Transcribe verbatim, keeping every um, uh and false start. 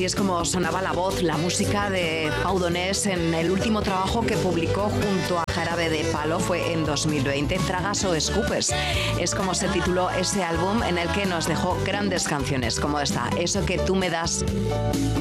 así es como sonaba la voz, la música de Pau Donés en el último trabajo que publicó junto a Jarabe de Palo, fue en dos mil veinte, Tragas o Escupes. Es como se tituló ese álbum en el que nos dejó grandes canciones como esta, Eso que tú me das.